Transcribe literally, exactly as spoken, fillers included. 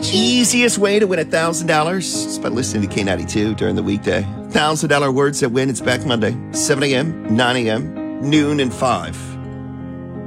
Easiest way to win one thousand dollars is by listening to K ninety-two during the weekday. one thousand dollars words that win. It's back Monday, seven a.m., nine a.m., noon, and five.